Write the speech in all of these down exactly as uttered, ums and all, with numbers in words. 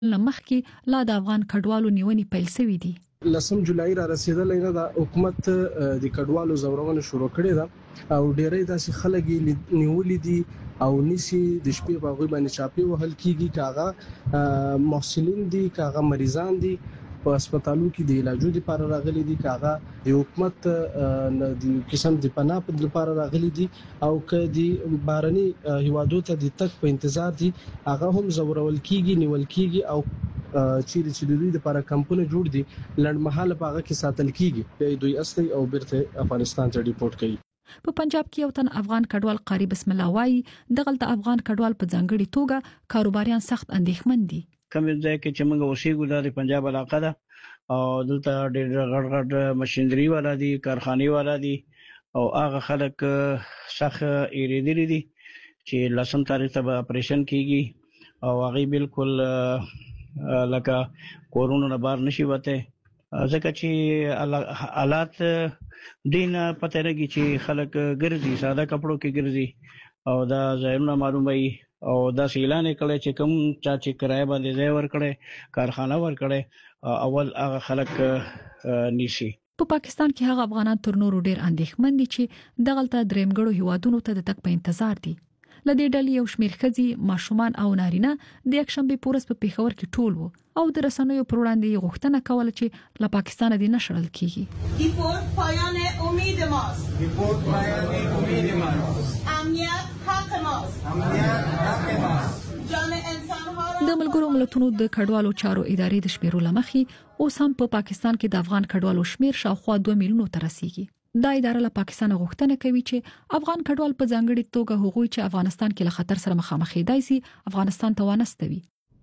لمخکې لا د افغان کډوالو نیونې پیل شوې دي. لسم جولای را رسیدلې نه د حکومت د کډوالو زورونه شروع کړې ده او ډېرې داسې خلک نیولې دي او نسی د شپې په غوي باندې چاپی وهل کیږي کاغه محصلین دي کاغه مریضان دي په هسپتالو کې د علاجو لپاره راغلي دي کاغه د حکومت د قسم د پناه په لپاره راغلي دي او که د بارني هیوادو ته د تک په انتظار دي هغه هم زورول کیږي نیول کیږي او چیرې چې د دوی لپاره کمپونه جوړ دي لړمحاله په هغه کې ساتل کیږي دوی اصلي او بیرته افغانستان ته ریپورت کوي. په پنجاب کې یو تن افغان کډوال قاری بسم الله وایي دغلته افغان کډوال په ځانګړي توګه کاروباریان سخت اندېښمن دي. کوم ځای کې چې موږ اوسېږو د پنجاب علاقه ده او دلته ډېر غړ غړ ماشينري والا دي کارخانه والا دي او هغه خلک سخت ایریدل دي چې لسم تاریخ ته اپریشن کیږي او هغه بالکل لکه کورونا نه بار نشي وته ځکه چې حالات دین پته لګي چې خلک ګرځي ساده کپړو کې ګرځي او دا ځایونه معلومي او دا اعلان کړي چې کوم چا چې کرای باندې ځای ور کړي کارخانه ور کړي اول هغه خلک نشي. په پاکستان کې هغه افغانان تر نورو ډیر اندېښمن دي چې دغلته درېمګړو هیوادونو ته د تک په انتظار دي. لدې ډلې یو شمېر ښځې ماشومان او نارینه د یکشنبه پورس په پیښور کې ټول وو او د رسنیو پر وړاندې غوښتنه کوله چې له پاکستان دې نشړل کیږي. ریپورت پایان امید ماست. ریپورت پایان امید ماست. امنیت حق ماست. امنیت حق ماست. جان انسان‌ها د ملګرو ملتونو د کډوالو چارو ادارې د شمیرو لمخې اوس هم په پاکستان کې د افغان کډوالو شمیر شاوخوا دوه میلیونو ته رسیدي. دا اداره له پاکستان غوښتنه کوي چې افغان کډوال په ځانګړي توګه هغوی چې افغانستان کې له خطر سره مخامخ دي سي افغانستان ته وانستوي.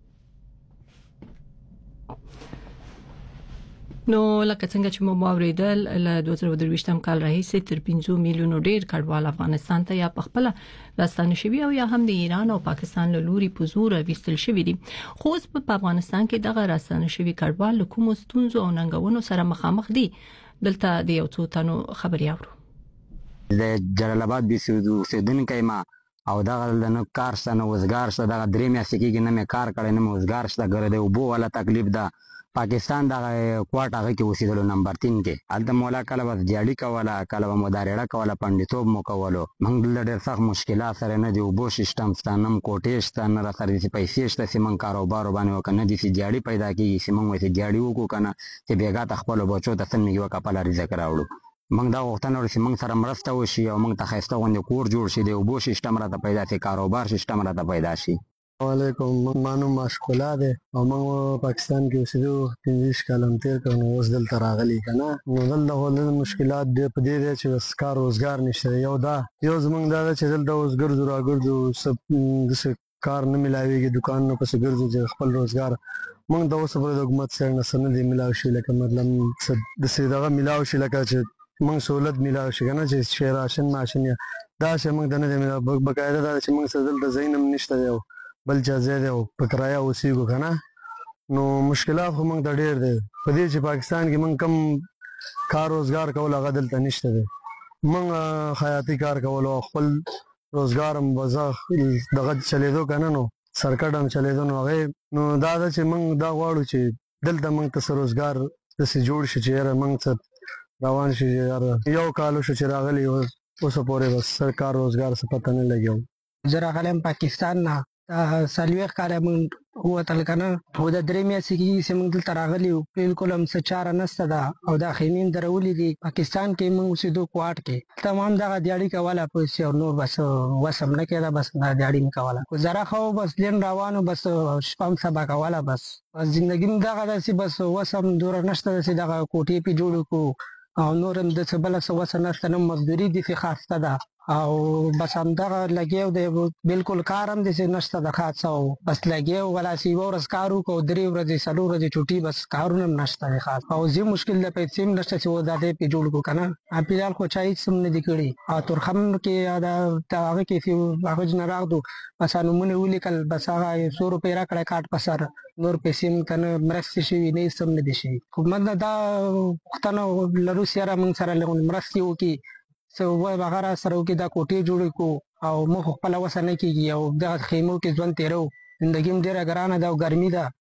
نو لکه څنګه چې مو اوریدل له دوه زره درویشتم کال راهیسې تر پنځه میلیونو ډیر کډوال افغانستان ته یا په خپل راستانه شوي او یا هم د ایران او پاکستان له لوري په زور وستل شوي دي. خو په افغانستان کې دغه راستانه شوي کډوال له کوم ستونزو او ننګونو سره مخامخ دي. دلته د یو څو تنو خبري اورو. د جلال آباد د اوسیدونکو ما او دغه نه کار سره وزګار سره دغه درې میاشتې کې نه مې کار کړی نه وزګار سره ګرځي او بو ولا تکلیف ده. پاکستان دغه کوټه هغه کې اوسېدلو نمبر تین کې الته مولا کله بس دیاړي کوله کله مدارېړه کوله پندیتوب مو کولو موږ ډېر سخت مشکلات سره نه دی وبو سیستم ستانم کوټې ستانه را سره دي پیسې شته چې موږ کاروبار باندې وکنه دي چې دیاړي پیدا کیږي چې موږ وې دیاړي وکړو کنه چې بیګا تخپل بچو ته سن یو کپل رزق راوړو. موږ دا غوښتنه ورسې موږ سره مرسته وشي او موږ ته خسته غونډه کور جوړ شي دی وبو سیستم را ته پیدا شي کاروبار سیستم را ته پیدا شي. علیکم مانو مشکولا ده او موږ پاکستان کې اوسېدو پنځه کالم تیر کړو اوس دلته راغلي کنه نو دلته ول مشکلات دې په دې چې کار روزګار نشته یو دا یو زمونږ دا چې دلته اوس ګرځو را ګرځو سب کار نه ملاويږي دکان نه پس ګرځو چې خپل روزګار موږ د اوس په حکومت سره نه سند ملاوي شي لکه مطلب د سیدغه ملاوي شي لکه چې موږ سہولت ملاوي شي کنه چې شیراشن ماشین دا چې موږ د نه ملاوي بقاعده دا چې موږ سره دلته زینم نشته یو بل چا زیاده او په کرایه اوسېږو کنه نو مشکلات هم موږ ډېر دي په دې چې پاکستان کې موږ کم کار روزګار کول هغه دلته نشته دي موږ حیاتي کار کول او خپل روزګار هم وځه دغه چلیدو کنه نو سرکټ هم چلیدو نو هغه نو دا چې موږ دا غواړو چې دلته موږ ته روزګار دسې جوړ شي چې موږ روان شي یو کال شو چې راغلی اوس پورې بس سرکار روزګار څه پته نه لګیو. زه راغلم پاکستان نه سالویخ کاله موږ ووتل کنه او د درې میاشتې کې چې موږ دلته راغلي یو بالکل هم څه چاره نشته ده او دا خیمې درولې دي پاکستان کې موږ اوسېدو کوټ کې تمام دغه دیاړي کوله پیسې او نور بس وسم نه کېده بس دا دیاړي مې کوله زره خو بس لین روانو بس شپه هم سبا کوله بس بس زندګي مې دغه داسې بس وسم دوره نشته داسې دغه کوټې پې جوړ کړو او نور هم داسې بله څه وسه نشته نه مزدوري داسې خاسته ده او بس همدغه لګیو دی بالکل کار هم داسې نشته د خاصه او بس لګیو ولاسې یوه ورځ کار وکړو درې ورځې څلور ورځې چوټي بس کارونه هم نشته دی خاص او زه مشکل د پیسې هم نشته چې دا دی پې جوړ کړو که نه فلحال خو چا هېڅ هم نه دي کړي او تورخم کې د هغه کې هغه نه راغلو بس نومونه ولیکل بس هغه څو روپۍ راکړی کارت په سر نور پیسې هم که نه مرستې شوي نه هېڅ هم نه دي شوي خو موږ دا پوښتنه لرو چې یاره موږ سره مرستې وکړي څه هغه را سره وکړي دا کوټې جوړې کړو او موږ خپله وسه نه کېږي او دغه خیمو کې ژوند تېرو زندګي هم ډېره ګرانه ده او ګرمي ده